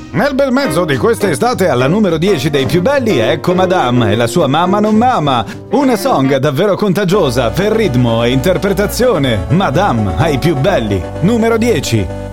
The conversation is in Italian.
Nel bel mezzo di quest'estate alla numero 10 dei più belli ecco Madame e la sua Mamma non mama. Una song davvero contagiosa per ritmo e interpretazione. Madame ai più belli, numero 10.